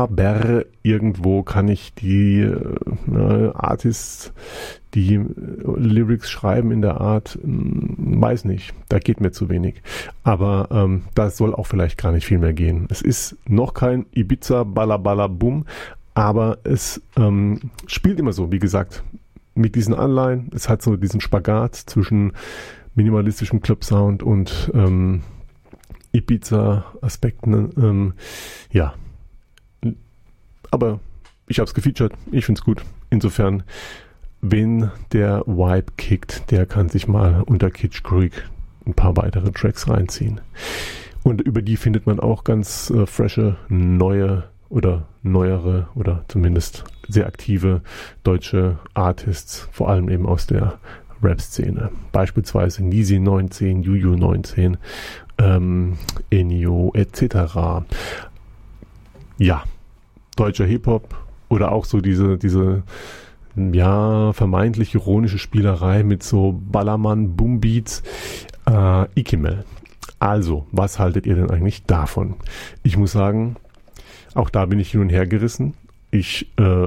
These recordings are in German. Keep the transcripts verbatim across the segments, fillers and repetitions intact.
aber irgendwo kann ich die äh, Artists, die äh, Lyrics schreiben in der Art, mh, weiß nicht, da geht mir zu wenig. Aber ähm, da soll auch vielleicht gar nicht viel mehr gehen. Es ist noch kein Ibiza Balla Balla Boom, aber es ähm, spielt immer so, wie gesagt, mit diesen Anleihen. Es hat so diesen Spagat zwischen minimalistischem Club-Sound und ähm, Ibiza-Aspekten. Ähm, ja, aber ich habe es gefeatured. Ich finde es gut. Insofern, wenn der Vibe kickt, der kann sich mal unter Kitsch Creek ein paar weitere Tracks reinziehen. Und über die findet man auch ganz äh, frische, neue oder neuere oder zumindest sehr aktive deutsche Artists, vor allem eben aus der Rap-Szene. Beispielsweise Nisi neunzehn, Juju neunzehn, ähm, Enio et cetera. Ja, deutscher Hip-Hop oder auch so diese, diese ja, vermeintlich ironische Spielerei mit so Ballermann-Boom-Beats. Äh, Ikimel. Also, was haltet ihr denn eigentlich davon? Ich muss sagen, auch da bin ich hin und her gerissen. Ich äh,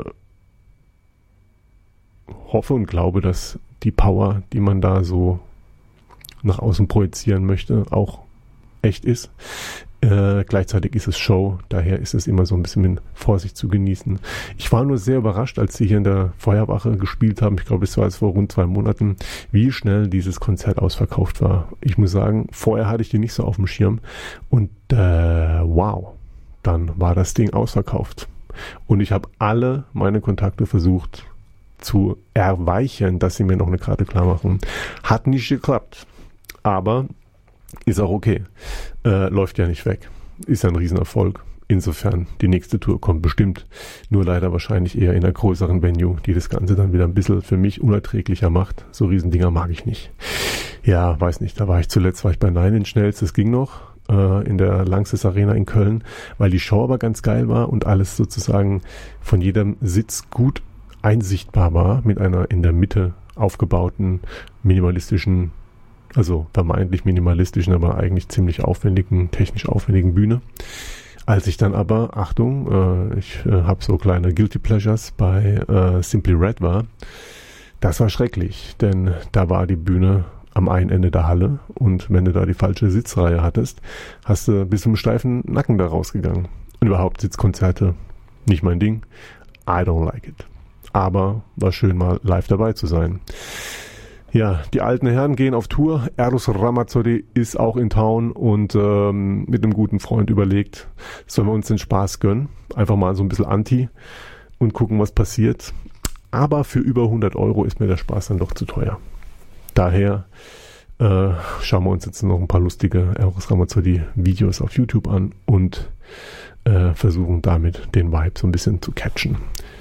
hoffe und glaube, dass die Power, die man da so nach außen projizieren möchte, auch echt ist. Äh, gleichzeitig ist es Show, daher ist es immer so ein bisschen mit Vorsicht zu genießen. Ich war nur sehr überrascht, als sie hier in der Feuerwache gespielt haben, ich glaube, es war jetzt vor rund zwei Monaten, wie schnell dieses Konzert ausverkauft war. Ich muss sagen, vorher hatte ich die nicht so auf dem Schirm und äh, wow, dann war das Ding ausverkauft. Und ich habe alle meine Kontakte versucht zu erweichen, dass sie mir noch eine Karte klar machen. Hat nicht geklappt. Aber ist auch okay. Äh, läuft ja nicht weg. Ist ja ein Riesenerfolg. Insofern, die nächste Tour kommt bestimmt. Nur leider wahrscheinlich eher in einer größeren Venue, die das Ganze dann wieder ein bisschen für mich unerträglicher macht. So Riesendinger mag ich nicht. Ja, weiß nicht. Da war ich zuletzt, war ich bei Nine Inch Nails. Das ging noch. In der Lanxess Arena in Köln, weil die Show aber ganz geil war und alles sozusagen von jedem Sitz gut einsichtbar war, mit einer in der Mitte aufgebauten, minimalistischen, also vermeintlich minimalistischen, aber eigentlich ziemlich aufwendigen, technisch aufwendigen Bühne. Als ich dann aber, Achtung, äh, ich äh, habe so kleine Guilty Pleasures bei äh, Simply Red war, das war schrecklich, denn da war die Bühne am einen Ende der Halle und wenn du da die falsche Sitzreihe hattest, hast du bis zum steifen Nacken da rausgegangen. Und überhaupt Sitzkonzerte, nicht mein Ding. I don't like it. Aber war schön mal live dabei zu sein. Ja, die alten Herren gehen auf Tour. Eros Ramazzotti ist auch in Town und ähm, mit einem guten Freund überlegt, sollen wir uns den Spaß gönnen. Einfach mal so ein bisschen Anti und gucken, was passiert. Aber für über hundert Euro ist mir der Spaß dann doch zu teuer. Daher äh, schauen wir uns jetzt noch ein paar lustige Eros Ramazzotti Videos auf YouTube an und äh, versuchen damit den Vibe so ein bisschen zu catchen.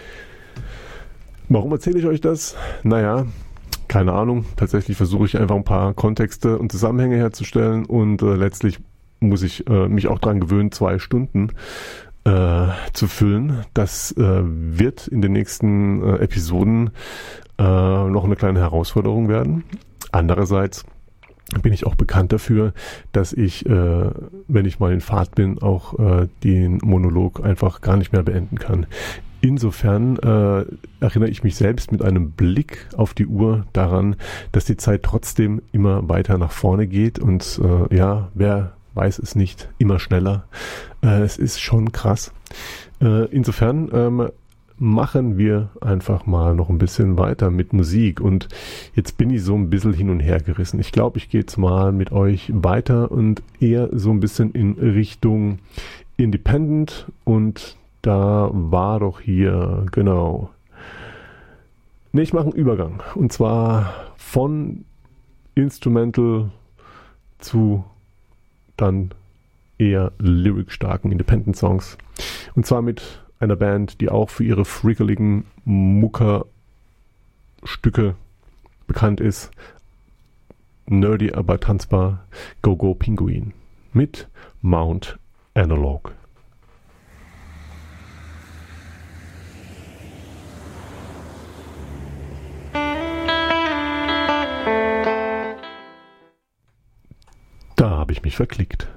Warum erzähle ich euch das? Naja, keine Ahnung. Tatsächlich versuche ich einfach ein paar Kontexte und Zusammenhänge herzustellen und äh, letztlich muss ich äh, mich auch dran gewöhnen, zwei Stunden äh, zu füllen. Das äh, wird in den nächsten äh, Episoden äh, noch eine kleine Herausforderung werden. Andererseits bin ich auch bekannt dafür, dass ich, äh, wenn ich mal in Fahrt bin, auch äh, den Monolog einfach gar nicht mehr beenden kann. Insofern äh, erinnere ich mich selbst mit einem Blick auf die Uhr daran, dass die Zeit trotzdem immer weiter nach vorne geht und äh, ja, wer weiß es nicht, immer schneller. Äh, es ist schon krass. Äh, insofern ähm, machen wir einfach mal noch ein bisschen weiter mit Musik und jetzt bin ich so ein bisschen hin und her gerissen. Ich glaube, ich gehe jetzt mal mit euch weiter und eher so ein bisschen in Richtung Independent und da war doch hier, genau. Ne, ich mache einen Übergang und zwar von Instrumental zu dann eher lyric-starken Independent-Songs und zwar mit einer Band, die auch für ihre freakeligen Mucker-Stücke bekannt ist. Nerdy, aber tanzbar. Go Go Pinguin mit Mount Analog. Da habe ich mich verklickt.